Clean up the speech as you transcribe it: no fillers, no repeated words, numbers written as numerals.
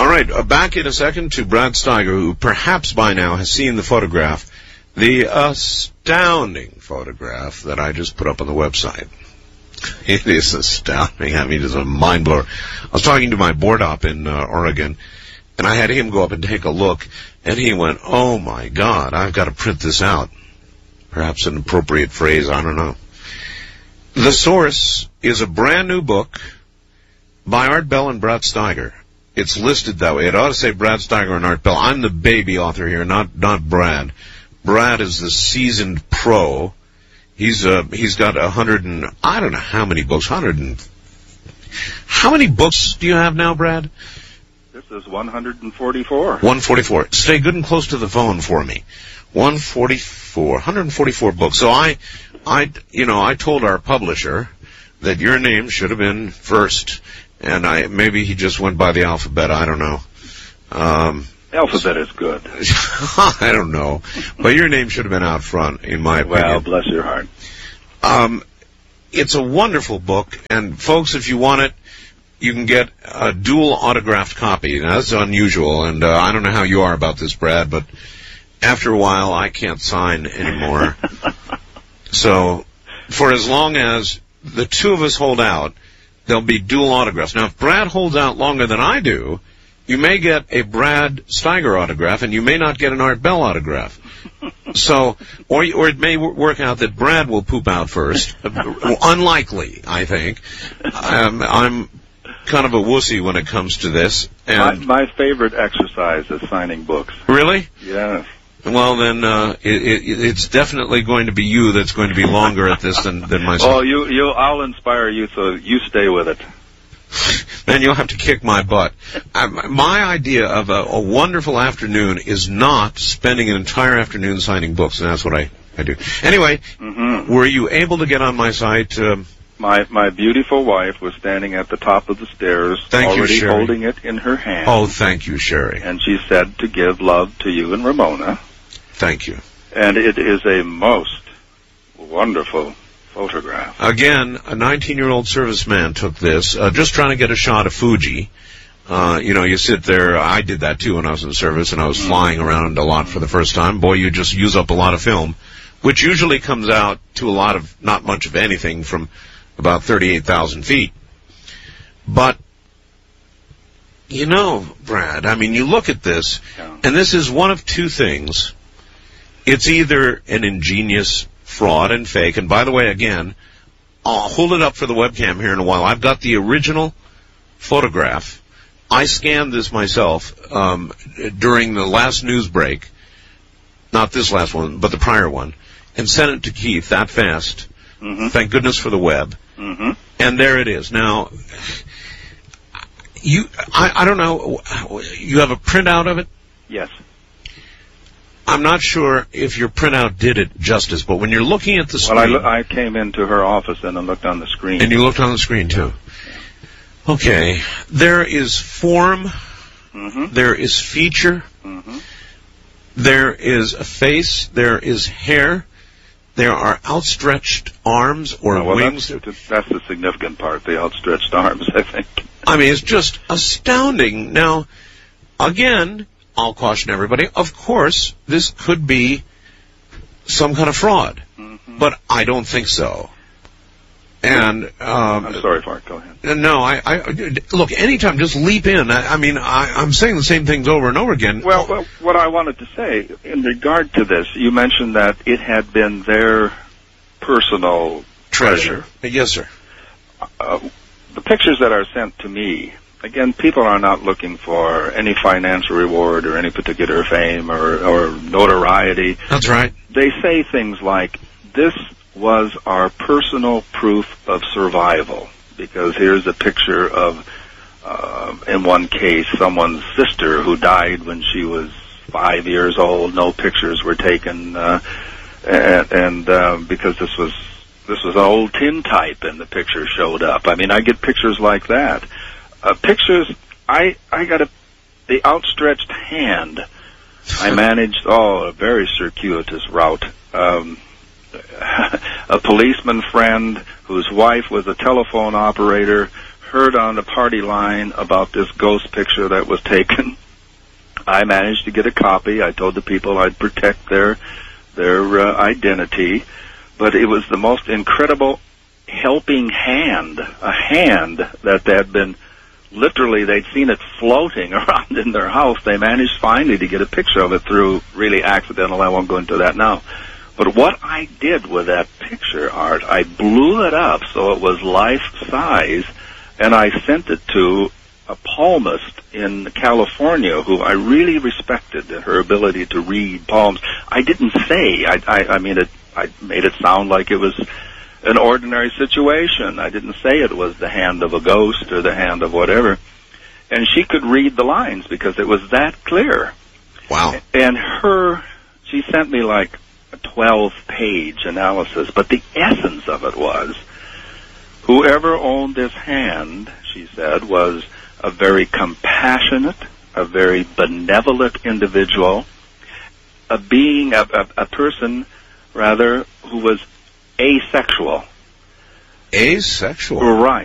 right, back in a second to Brad Steiger, who perhaps by now has seen the photograph, the astounding photograph that I just put up on the website. It is astounding. I mean, it's a mind blower. I was talking to my board op in Oregon, and I had him go up and take a look, and he went, "Oh my God, I've got to print this out." Perhaps an appropriate phrase, I don't know. The source is a brand new book by Art Bell and Brad Steiger. It's listed that way. It ought to say Brad Steiger and Art Bell. I'm the baby author here, not Brad. Brad is the seasoned pro. He's got 100 and I don't know how many books. How many books do you have now, Brad? This is 144. 144. Stay good and close to the phone for me. 144 books. So I told our publisher that your name should have been first, and maybe he just went by the alphabet. I don't know. Alphabet is good. I don't know, but your name should have been out front, in my opinion. Well, bless your heart. It's a wonderful book, and folks, if you want it, you can get a dual autographed copy. Now, that's unusual, and I don't know how you are about this, Brad, but after a while, I can't sign anymore. So, for as long as the two of us hold out, there'll be dual autographs. Now, if Brad holds out longer than I do, you may get a Brad Steiger autograph, and you may not get an Art Bell autograph. So, or it may work out that Brad will poop out first. Unlikely, I think. I'm kind of a wussy when it comes to this. And my favorite exercise is signing books. Really? Yes. Well, then it's definitely going to be you that's going to be longer at this than myself. Oh, I'll inspire you, so you stay with it. Then you'll have to kick my butt. My idea of a wonderful afternoon is not spending an entire afternoon signing books, and that's what I do. Anyway, Were you able to get on my site? My beautiful wife was standing at the top of the stairs, already holding it in her hand. Oh, thank you, Sherry. And she said to give love to you and Ramona. Thank you. And it is a most wonderful photograph. Again, a 19-year-old serviceman took this, just trying to get a shot of Fuji. You sit there. I did that, too, when I was in service, and I was flying around a lot for the first time. Boy, you just use up a lot of film, which usually comes out to not much of anything from about 38,000 feet. But, Brad, I mean, you look at this, and this is one of two things. It's either an ingenious fraud and fake, and by the way, again, I'll hold it up for the webcam here in a while. I've got the original photograph. I scanned this myself during the last news break, not this last one, but the prior one, and sent it to Keith that fast. Thank goodness for the web. And there it is. Now, I don't know, you have a printout of it? Yes. I'm not sure if your printout did it justice, but when you're looking at the screen... Well, I came into her office and I looked on the screen. And you looked on the screen, too. Okay. There is form. There is feature. There is a face. There is hair. There are outstretched arms or wings. That's the significant part, the outstretched arms, I think. I mean, it's just astounding. Now, again, I'll caution everybody, of course, this could be some kind of fraud, but I don't think so. And I'm sorry, Mark, go ahead. No, I look, anytime, just leap in. I'm saying the same things over and over again. Well, what I wanted to say, in regard to this, you mentioned that it had been their personal treasure. Yes, sir. The pictures that are sent to me, again, people are not looking for any financial reward or any particular fame or notoriety. That's right. They say things like, this was our personal proof of survival, because here's a picture of, in one case, someone's sister who died when she was 5 years old. No pictures were taken, and because this was an old tintype, and the picture showed up. I mean, I get pictures like that. Pictures, I got the outstretched hand. I managed, a very circuitous route. A policeman friend whose wife was a telephone operator, heard on the party line about this ghost picture that was taken. I managed to get a copy. I told the people I'd protect their identity, but it was the most incredible helping hand, a hand that had been literally, they'd seen it floating around in their house. They managed finally to get a picture of it through really accidental. I won't go into that now. But what I did with that picture, Art, I blew it up so it was life-size, and I sent it to a palmist in California who I really respected in her ability to read palms. I didn't say, I made it sound like it was an ordinary situation. I didn't say it was the hand of a ghost or the hand of whatever. And she could read the lines because it was that clear. Wow. And she sent me like a 12-page analysis, but the essence of it was, whoever owned this hand, she said, was a very compassionate, a very benevolent individual, a person, rather, who was asexual. Asexual? Right.